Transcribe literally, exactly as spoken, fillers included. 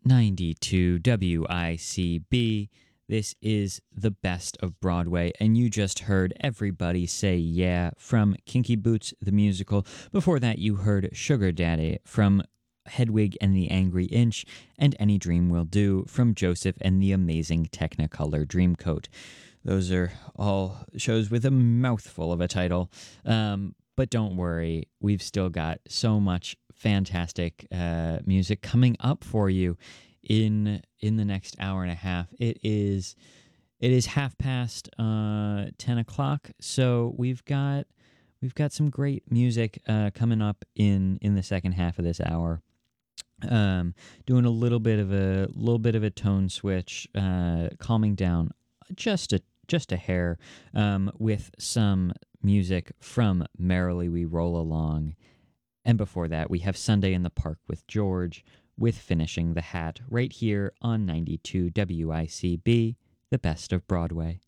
ninety-two W I C B. This is the best of Broadway, and you just heard Everybody Say Yeah from Kinky Boots the Musical. Before that, you heard Sugar Daddy from Hedwig and the Angry Inch, and Any Dream Will Do from Joseph and the Amazing Technicolor Dreamcoat. Those are all shows with a mouthful of a title, um, but don't worry, we've still got so much fantastic uh, music coming up for you in in the next hour and a half. It is it is half past uh, ten o'clock, so we've got we've got some great music uh, coming up in in the second half of this hour. Um, doing a little bit of a little bit of a tone switch, uh, calming down just a just a hair um, with some music from Merrily We Roll Along. And before that, we have Sunday in the Park with George with Finishing the Hat right here on ninety-two W I C B, the best of Broadway.